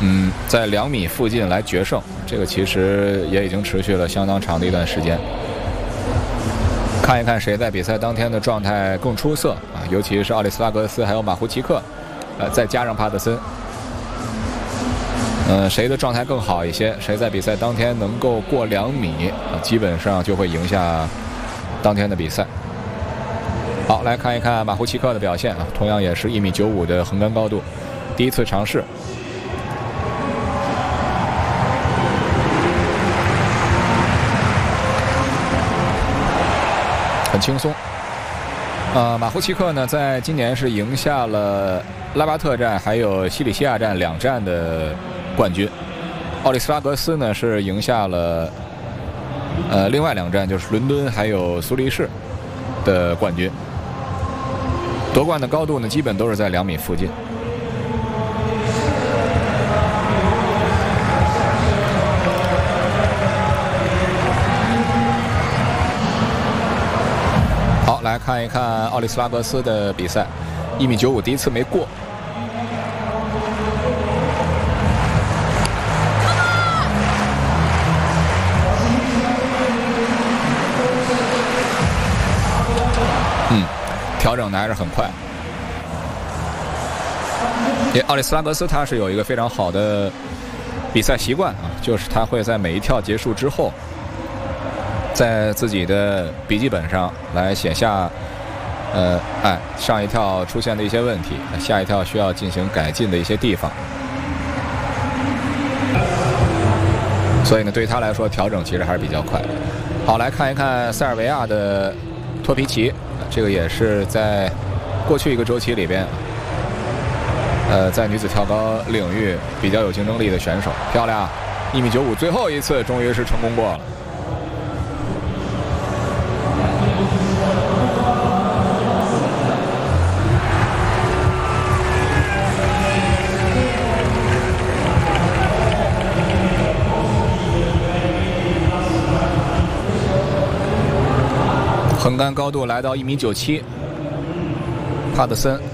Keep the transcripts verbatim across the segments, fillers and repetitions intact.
嗯，在两米附近来决胜，这个其实也已经持续了相当长的一段时间。看一看谁在比赛当天的状态更出色啊，尤其是奥利斯拉格斯还有马胡奇克，呃，再加上帕特森，呃，谁的状态更好一些，谁在比赛当天能够过两米啊，基本上就会赢下当天的比赛。好，来看一看马胡奇克的表现啊，同样也是一米九五的横杆高度，第一次尝试。很轻松，呃，马胡奇克呢，在今年是赢下了拉巴特站还有西里西亚站两站的冠军，奥利斯拉格斯呢是赢下了呃另外两站，就是伦敦还有苏黎世的冠军，夺冠的高度呢基本都是在两米附近。来看一看奥利斯拉格斯的比赛，一米九五第一次没过。嗯，调整的还是很快。也奥利斯拉格斯他是有一个非常好的比赛习惯啊，就是他会在每一跳结束之后，在自己的笔记本上来写下，呃，哎，上一跳出现的一些问题，下一跳需要进行改进的一些地方。所以呢，对于他来说，调整其实还是比较快。好，来看一看塞尔维亚的托皮奇，这个也是在过去一个周期里边，呃，在女子跳高领域比较有竞争力的选手。漂亮，一米九五，最后一次终于是成功过了。横杆高度来到一米九七，帕特森。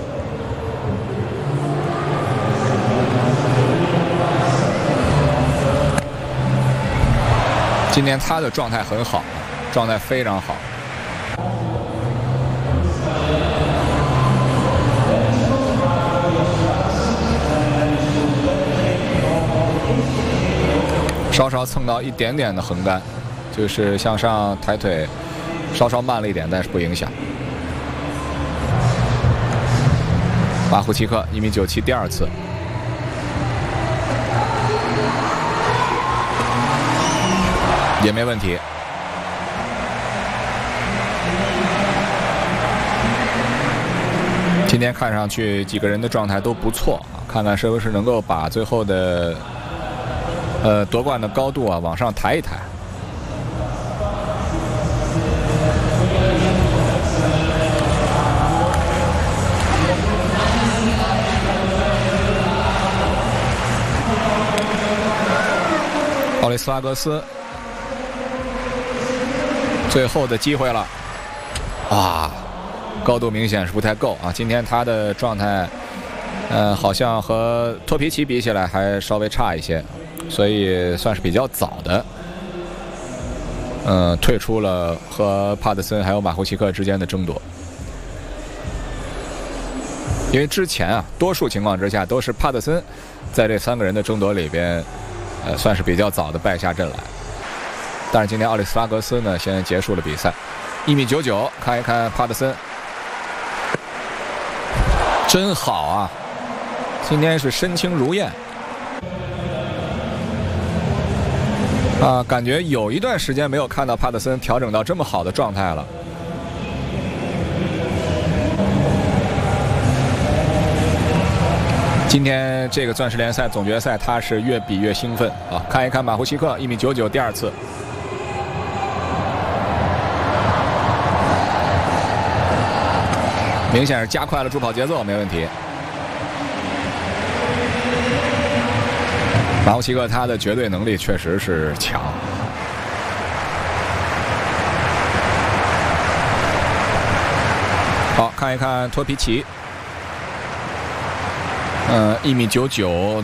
今天他的状态很好，状态非常好。稍稍蹭到一点点的横杆，就是向上抬腿。稍稍慢了一点，但是不影响。马胡奇克一米九七，第二次。也没问题。今天看上去几个人的状态都不错，看看是不是能够把最后的呃夺冠的高度啊往上抬一抬。奥利斯拉格斯最后的机会了，啊，高度明显是不太够啊！今天他的状态，呃，好像和托皮奇比起来还稍微差一些，所以算是比较早的，呃，退出了和帕特森还有马胡奇克之间的争夺。因为之前啊，多数情况之下都是帕特森在这三个人的争夺里边。呃，算是比较早的败下阵来，但是今天奥利斯拉格斯呢，现在结束了比赛，一米九九，看一看帕特森，真好啊！今天是身轻如燕啊，感觉有一段时间没有看到帕特森调整到这么好的状态了。今天这个钻石联赛总决赛，他是越比越兴奋啊！看一看马胡奇克一米九九，第二次，明显是加快了助跑节奏，没问题。马胡奇克他的绝对能力确实是强。好，看一看托皮奇。呃，一米九九